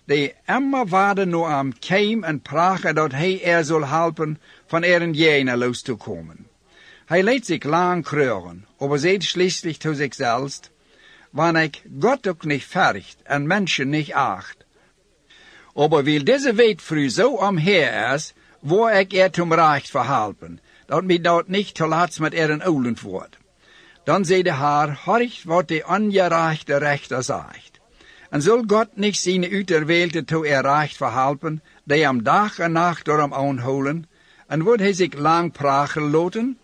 die immer vader nu am keim en pragen dat hij zal helpen van in Jena los te komen. Hij liet zich lang kreuren, aber seht schließlich zu sich selbst, wann ich Gott ook nicht fürcht en Menschen nicht acht. Aber weil diese Welt früh so umher ist, wo ich zum Recht verhelpen, dat mij dat nicht te laat met olend wordt. Dan zei de Heer, horcht wat de ongerechte rechter zegt. En zal God niet zijn uiterweelde toe recht verhelpen, die am dag en nacht door hem aanholen, en wordt hij zich lang pragen loten?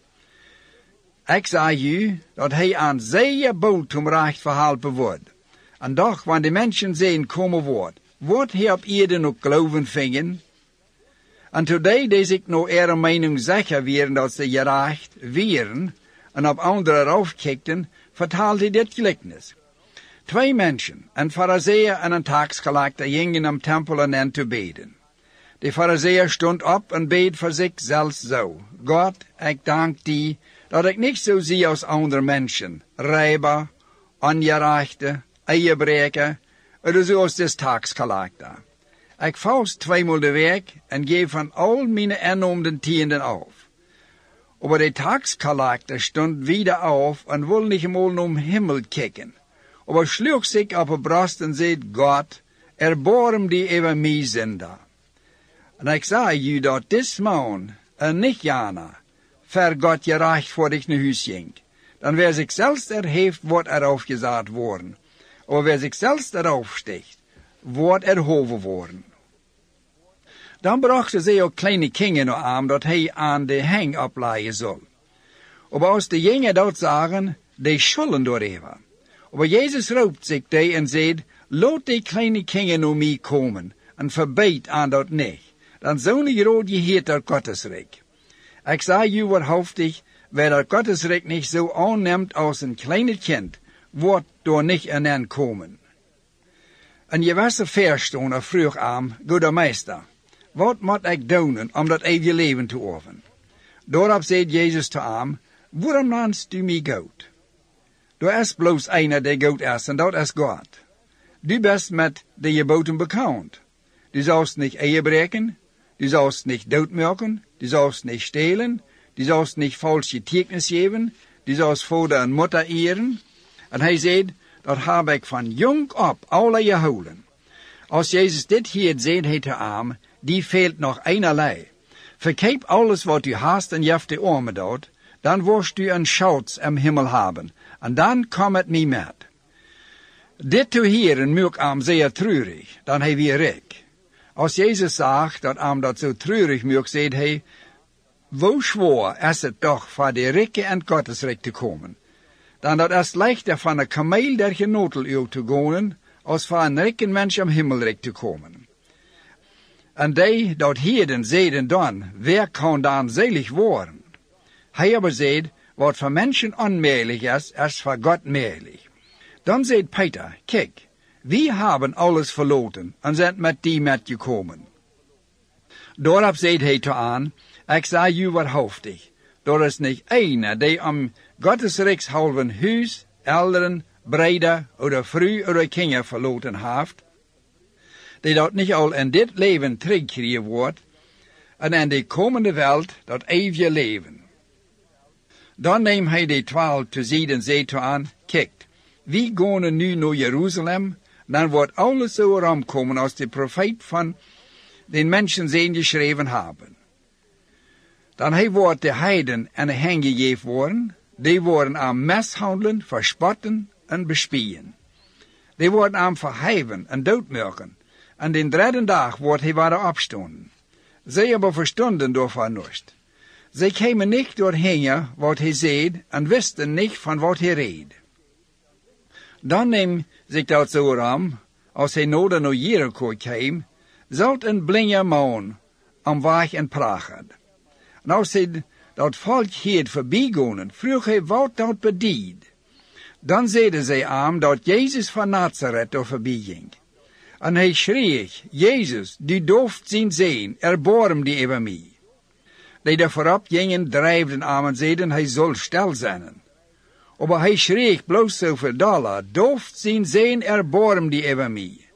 Ik zeg u, dat hij aan zeer bold om recht verhelpen wordt. En doch, wanneer de mensen zien komen wordt hij op ieder nog geloven vingen? En today die zich nog ihre mening zeker wären dat ze gerecht wären, en op anderen raufkijkten, vertelde hij dit gelijkenis. 2 mensen, een fariseer en een taxcollector, gingen am tempel en te beden. De fariseer stond op en beed voor zichzelf zo. God, ik dank die, dat ik niet zo zie als andere mensen, rijber, ongerechte, eierbreker, of zoals des taxcollector. Ik faust 2-maal de week en geef van al mijn enormden tienden af. Aber de taxcollector stond wieder auf en wil niet eenmaal om Himmel kijken. Aber sloeg zich op de borst en zei, God, erbarm die over mij zinder. En ik zeg u dat dis man en niet jana, ver God gerecht voor ik naar huis ging. Dan wer zich zelfs heeft, wordt erop gezet worden. Aber wer zich zelfs erop sticht, wordt erhoven worden. Dan brachten zij ook kleine kinderen aan, dat hij aan de heng opleiden zal. Aber als de jongen dat zagen, die schulden door even. Aber Jezus roept zich die en zegt, laat die kleine kinderen naar mij komen, en verbeet aan dat niet. Dan zo'n groot geheert dat Gottesrijk. Ik zeg u waarhaftig, wer dat Gottesrijk niet zo aanneemt als een kleine kind, wordt door niet aan komen. En je was er verstonden vroeg aan, goede meester. Wat moet ik doen om dat eeuwige leven te oefenen? Daarop zei Jezus te hem, waarom naamt u mij God? Er is bloos einer die God is, en dat is God. Du bist met de geboten bekend. Du sollst nicht Ehe breken, du sollst nicht doodmaken, du sollst nicht stehlen, du sollst nicht falsch getuigenis geven, du sollst vader en moeder eeren. En hij zei, dat heb ik van jong op alle gehouden. Als Jezus dit hier zei, hij te hem, die fehlt nog einerlei. Verkeep alles wat u hast en jef de armen dood, dan worst u een Schatz im Himmel haben, en dan kom het mij met. Dit te heren maakt hem zeer treurig, dan hij weer rijk. Als Jezus zegt dat hem dat zo treurig maakt, zei hij, wo schwoor is het toch voor de rijke en Gottesrijk te komen, dan dat is leichter van een kameel der genotel te gaan, als voor een rijke mens am Himmelrijk te komen. En die dat heden zeiden dan, wer kan dan zelig worden? Hij aber zeid, wat voor mensen onmogelijk is voor God mogelijk. Dan zei Peter, kijk, we hebben alles verloren en zijn met die met gekomen. Daarop zei hij te aan, ik zeg u waarhaftig, er is niet een die om Gottes halven huis, elderen, breder oder vrouw oder kinderen verloren heeft, die dat niet al in dit leven terugkrijgen wordt, en in de komende wereld dat eeuwige leven. Dan neemt hij de 12 te zijde en zei te aan, kijk, we gaan nu naar Jeruzalem, dan wordt alles zo ramkomen als de profeet van den mensen zijn geschreven hebben. Dan hij wordt de heiden en de heng gegeven worden, die worden aan mishandelen, verspotten en bespien. Die worden aan verheven en doodmaken, en den 3e dag wordt hij weer opstonden. Zij aber verstonden door vernust. Zij kwamen niet door hingen wat hij zei en wisten niet van wat hij reed. Dan neemt zich dat zo aan, als hij nodig naar Jericho kwam, zat een blinde man am weg en pragen. En als hij dat volk hier voorbijgingen, vroeg hij wat dat bedoelde. Dan zeiden zij aan dat Jezus van Nazareth er voorbij ging. En hij schreef, Jezus, du dooft zien, erbarm die over mij. Die daar voorop gingen, drijfden aan en zeiden, hij zal stil zijn. Maar hij schreef bloos zoveel dollar, dooft zien, erbarm die over mij.